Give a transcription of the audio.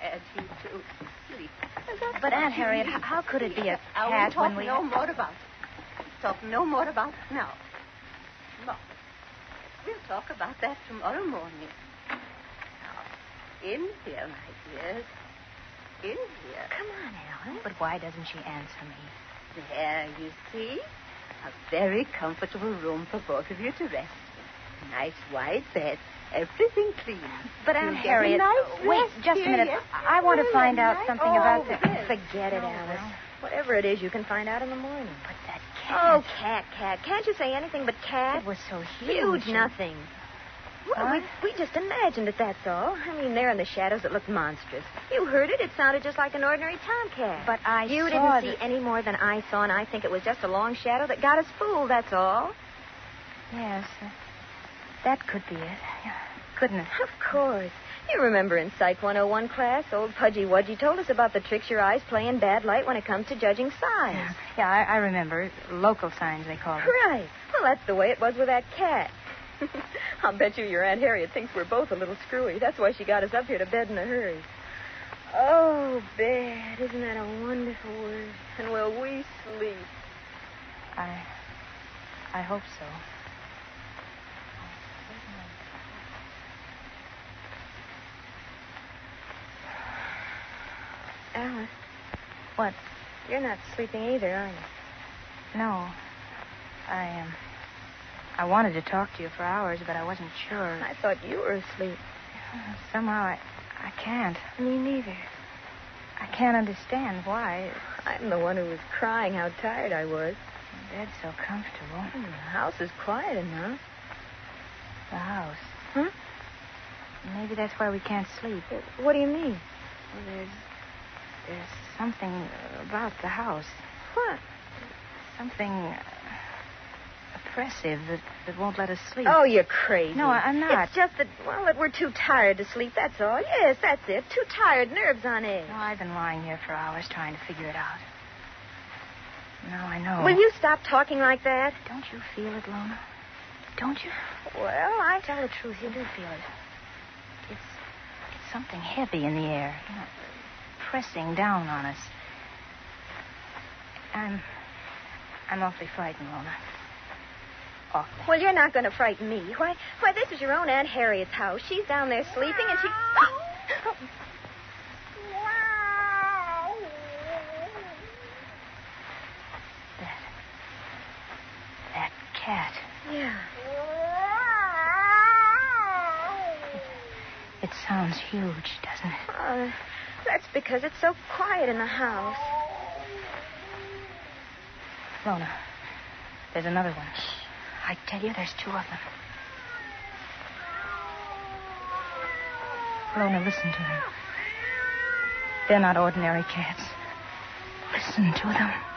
tired, you too. Sleep. But, Aunt Harriet, how could it be a cat when we... no more about it. Talk no more about it now. No. We'll talk about that tomorrow morning. Now, in here, my dears. In here. Come on, Ellen. But why doesn't she answer me? There, you see. A very comfortable room for both of you to rest in. Nice wide bed. Everything clean. But, Aunt Harriet, wait just a minute. I want to find out something about the... Forget it, Alice. Whatever it is, you can find out in the morning. But that cat... Oh, cat. Can't you say anything but cat? It was so huge. Nothing. Well, we just imagined it, that's all. I mean, there in the shadows, it looked monstrous. You heard it. It sounded just like an ordinary tomcat. But You didn't see any more than I saw, and I think it was just a long shadow that got us fooled, that's all. Yes, that could be it. Couldn't it? Of course. You remember in Psych 101 class, old Pudgy Wudgy told us about the tricks your eyes play in bad light when it comes to judging signs. Yeah, I remember. Local signs, they call it. Right. Well, that's the way it was with that cat. I'll bet you your Aunt Harriet thinks we're both a little screwy. That's why she got us up here to bed in a hurry. Oh, bed. Isn't that a wonderful word? And will we sleep? I hope so. Alice. What? You're not sleeping either, are you? No. I wanted to talk to you for hours, but I wasn't sure. I thought you were asleep. Somehow I can't. Me neither. I can't understand why. I'm the one who was crying how tired I was. The bed's so comfortable. The house is quiet enough. The house. Huh? Maybe that's why we can't sleep. What do you mean? Well, there's something about the house. What? Something oppressive that won't let us sleep. Oh, you're crazy. No, I'm not. It's just that we're too tired to sleep, that's all. Yes, that's it. Too tired, nerves on edge. No, I've been lying here for hours trying to figure it out. Now I know. Will you stop talking like that? Don't you feel it, Lona? Don't you? Well, Tell the truth, you do feel it. It's something heavy in the air. You know, pressing down on us. I'm awfully frightened, Lona. Awfully. Well, you're not going to frighten me. Why, this is your own Aunt Harriet's house. She's down there sleeping, and she... That cat. Yeah. It sounds huge, doesn't it? That's because it's so quiet in the house. Lona, there's another one. I tell you, there's two of them. Lona, listen to them. They're not ordinary cats. Listen to them.